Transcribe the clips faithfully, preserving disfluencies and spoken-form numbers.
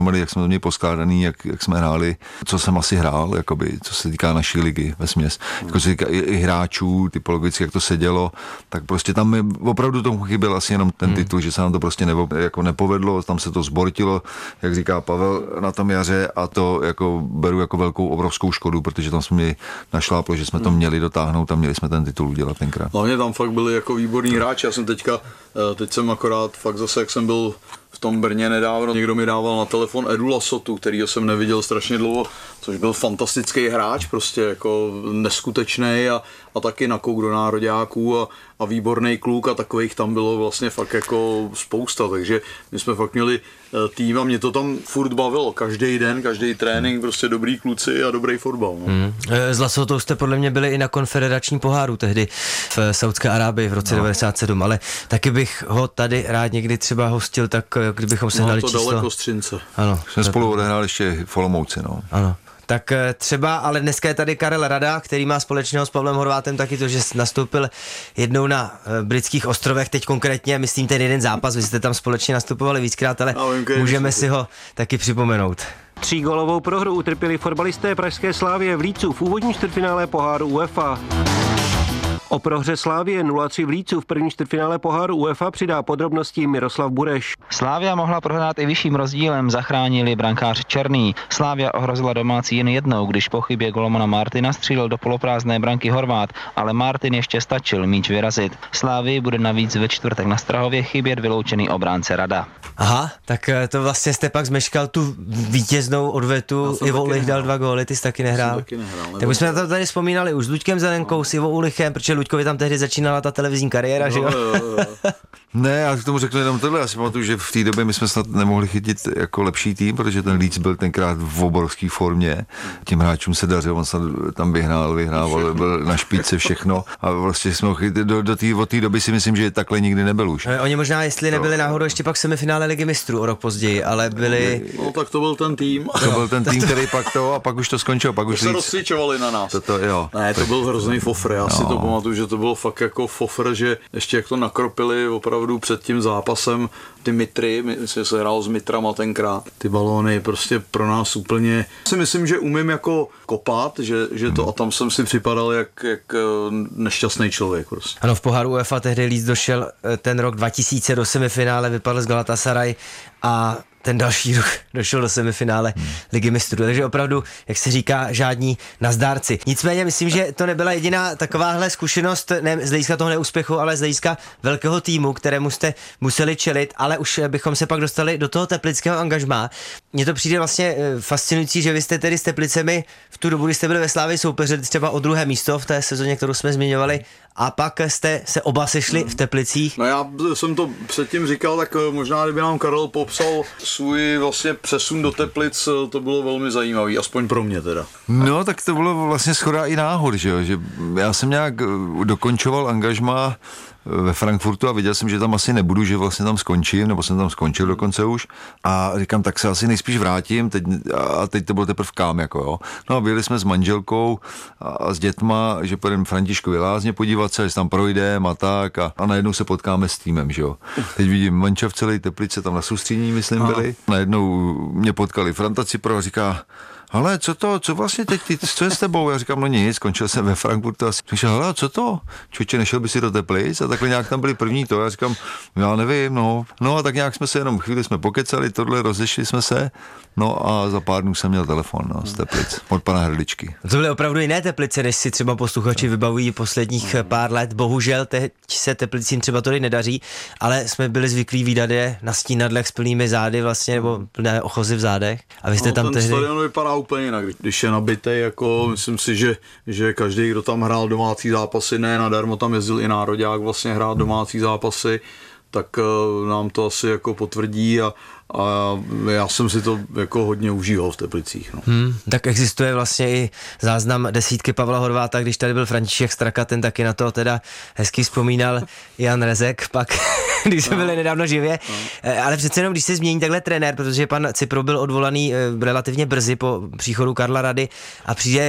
jak jsme to měli poskládaný, jak, jak jsme hráli, co jsem asi hrál, jakoby, co se týká naší ligy vesměs. Hmm. Jako se týká i, i hráčů, typologicky, jak to sedělo, tak prostě tam mi opravdu tomu chyběl asi jenom ten hmm. titul, že se nám to prostě nebo, jako nepovedlo, tam se to zbortilo, jak říká Pavel na tom jaře, a to jako beru jako velkou obrovskou škodu, protože tam jsme měli našláplo, že jsme to měli dotáhnout a měli jsme ten titul udělat tenkrát. Hlavně tam fakt byli jako výborní hráči, já jsem teďka, teď jsem akorát fakt zase, jak jsem byl v tom Brně nedávno, někdo mi dával na telefon Edu Lasotu, kterýho jsem neviděl strašně dlouho, což byl fantastický hráč, prostě jako neskutečný a, a taky nakouk do nároďáků a, a výborný kluk a takových tam bylo vlastně fakt jako spousta, takže my jsme fakt měli tým a mě to tam furt bavilo, každý den, každý trénink, prostě dobrý kluci a dobrý fotbal. No. Hmm. S Lasotou jste podle mě byli i na konfederační poháru tehdy v Saudské Arábii v roce no. devadesát sedm, ale taky bych ho tady rád někdy třeba hostil, tak kdybychom se no, dali to číslo. daleko Střince. Ano. Jsme spolu odehráli ještě v Olomouci, no. Ano. Tak třeba, ale dneska je tady Karel Rada, který má společného s Pavlem Horvátem taky to, že nastoupil jednou na britských ostrovech, teď konkrétně, myslím, ten jeden zápas, vy jste tam společně nastupovali víckrát, ale můžeme si ho taky připomenout. Třígolovou prohru utrpěli fotbalisté pražské Slavie v Lícu v úvodním čtvrtfinále poháru UEFA. O prohře Slavie nula tři v Lícu v první čtvrtfinále poháru UEFA přidá podrobnosti Miroslav Bureš. Slavia mohla prohrát i vyšším rozdílem, zachránili brankář Černý. Slavia ohrozila domácí jen jednou, když po chybě golmana Martina střílel do poloprázdné branky Horvát, ale Martin ještě stačil míč vyrazit. Slavii bude navíc ve čtvrtek na Strahově chybět vyloučený obránce Rada. Aha, tak to vlastně jste pak zmeškal tu vítěznou odvetu, Ivo Ulich dal dva góly, ty jsi taky nehrál. Taky nehrál tak my jsme to tady vzpomínali už s Luďkem Zelenkou, s Ivo Ulichem, protože Luďkovi tam tehdy začínala ta televizní kariéra, no, že jo? jo, jo. Ne, já k tomu řeknu jenom tohle, já si pamatuju, že v té době my jsme snad nemohli chytit jako lepší tým, protože ten Leeds byl tenkrát v obrovské formě, těm hráčům se dařilo, on snad tam vyhrál, vyhrával, byl na špičce všechno a vlastně jsme ho chytili, do, do tý, od té doby si myslím, že takhle nikdy nebyl už. Oni možná, jestli nebyli náhodou ještě pak v semifinále Ligy mistrů o rok později, ale byli... No tak to byl ten tým. To byl ten tým, který pak to a pak už to skončilo, pak to už se Leeds... rozcvičovali na nás. To, to, jo. Ne, to byl hrozný fofr, já no. si to pamatuju, že to bylo fakt jako fofr, že ještě jak to nakropili opravdu před tím zápasem ty mitry, my jsme se hráli s mitrama tenkrát, ty balóny prostě pro nás úplně, si myslím, že umím jako kopat, že, že to a tam jsem si připadal jak, jak nešťastný člověk prostě. Ano, v poháru UEFA tehdy Leeds došel ten rok dva tisíce do semifinále, vypadl z Galatasaray a ten další rok došel do semifinále hmm. Ligy mistrů, takže opravdu, jak se říká, žádní nazdárci. Nicméně myslím, že to nebyla jediná takováhle zkušenost, ne z hlediska toho neúspěchu, ale z hlediska velkého týmu, kterému jste museli čelit, ale už bychom se pak dostali do toho teplického angažmá. Mně to přijde vlastně fascinující, že vy jste tedy s Teplicemi v tu dobu, kdy jste byli ve Slavii soupeřili třeba o druhé místo v té sezóně, kterou jsme zmiňovali, a pak jste se oba sešli v Teplicích. No já jsem to předtím říkal, tak možná kdyby nám Karel popsal svůj vlastně přesun do Teplic, to bylo velmi zajímavý, aspoň pro mě teda. No tak to bylo vlastně shoda i náhod, že jo, že já jsem nějak dokončoval angažmá ve Frankfurtu a viděl jsem, že tam asi nebudu, že vlastně tam skončím, nebo jsem tam skončil dokonce už a říkám, tak se asi nejspíš vrátím teď, a teď to bylo teprve kam, jako jo. No a byli jsme s manželkou a, a s dětma, že pojedeme Františkovy Lázně podívat se, že tam projdeme a tak a, a najednou se potkáme s týmem, že jo. Teď vidím mančav celý Teplice, tam na soustředění, myslím, byli. Najednou mě potkali Franta Cipro a říká, ale co to, co vlastně teď, ty, co je s tebou? Já říkám, no nic, skončil jsem ve Frankfurtu a říkal, hele, co to? Čoče, nešel by si do Teplic? A takhle nějak tam byli první to. Já říkám, já nevím, no. No a tak nějak jsme se jenom chvíli jsme pokecali, tohle, rozešli jsme se, no a za pár dnů jsem měl telefon, no, z Teplic, od pana Hrdličky. To byly opravdu jiné Teplice, než si třeba posluchači vybavují posledních pár let. Bohužel teď se Teplicím třeba to nedaří, ale jsme byli zvyklí vídat je na stínadlech s plnými zády vlastně, nebo plné ochozy v zádech. A vy jste no, tam ten tehdy... stadion vypadá úplně jinak, když je nabitej, jako myslím si, že, že každý, kdo tam hrál domácí zápasy, ne nadarmo tam jezdil i nároďák vlastně hrát domácí zápasy, tak uh, nám to asi jako potvrdí a, a já jsem si to jako hodně užíval v Teplicích. No. Hmm, tak existuje vlastně i záznam desítky Pavla Horváta, když tady byl František Straka, ten taky na to teda hezky vzpomínal Jan Rezek, pak když jsme no. byli nedávno živě, no. ale přece jenom když se změní takhle trenér, protože pan Cipro byl odvolaný relativně brzy po příchodu Karla Rady a přijde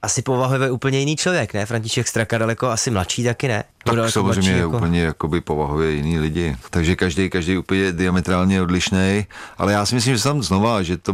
asi povahově úplně jiný člověk, ne? František Straka daleko asi mladší taky, ne? Tak daleko samozřejmě mladší, je jako... úplně jakoby povahově jiný lidi. Takže každý, každý úplně diametrálně odlišný, ale já si myslím, že tam znova, že to